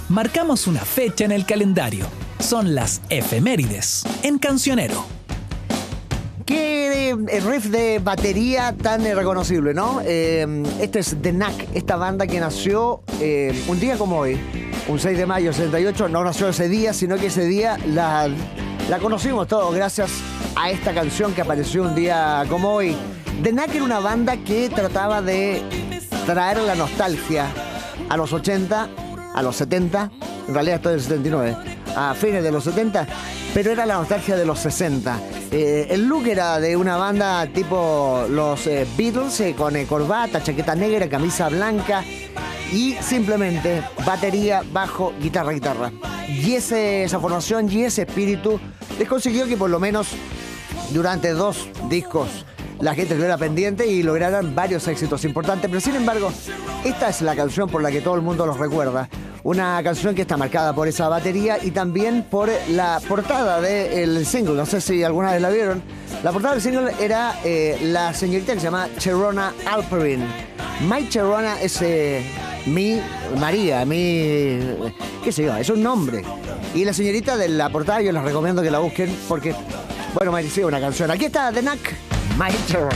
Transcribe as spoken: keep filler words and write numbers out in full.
marcamos una fecha en el calendario. Son las efemérides en Cancionero. Qué eh, riff de batería tan eh, reconocible, ¿no? Eh, este es The Knack, esta banda que nació eh, un día como hoy, un seis de mayo del setenta y ocho. No nació ese día, sino que ese día la, la conocimos todos gracias a esta canción que apareció un día como hoy. The Knack era una banda que trataba de traer la nostalgia a los ochenta, a los setenta, en realidad esto es del setenta y nueve, a fines de los setenta, pero era la nostalgia de los sesenta. Eh, el look era de una banda tipo los eh, Beatles, eh, con eh, corbata, chaqueta negra, camisa blanca y simplemente batería, bajo, guitarra, guitarra. Y ese, esa formación y ese espíritu les consiguió que por lo menos durante dos discos la gente lo era pendiente y lograran varios éxitos importantes. Pero sin embargo, esta es la canción por la que todo el mundo los recuerda. Una canción que está marcada por esa batería y también por la portada del single. No sé si alguna vez la vieron. La portada del single era eh, la señorita que se llama Cherona Alperin. My Cherona es eh, mi María, mi... qué sé yo, es un nombre. Y la señorita de la portada yo les recomiendo que la busquen porque, bueno, merecía una canción. Aquí está The Knack, My Cherona.